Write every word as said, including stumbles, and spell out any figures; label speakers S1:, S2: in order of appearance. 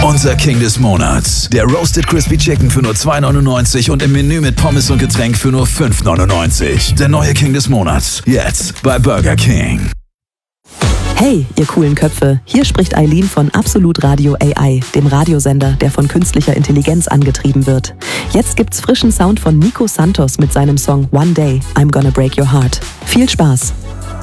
S1: Unser King des Monats. Der Roasted Crispy Chicken für nur zwei neunundneunzig und im Menü mit Pommes und Getränk für nur fünf neunundneunzig. Der neue King des Monats. Jetzt bei Burger King.
S2: Hey, ihr coolen Köpfe, hier spricht Eileen von Absolut Radio A I, dem Radiosender, der von künstlicher Intelligenz angetrieben wird. Jetzt gibt's frischen Sound von Nico Santos mit seinem Song One Day, I'm Gonna Break Your Heart. Viel Spaß!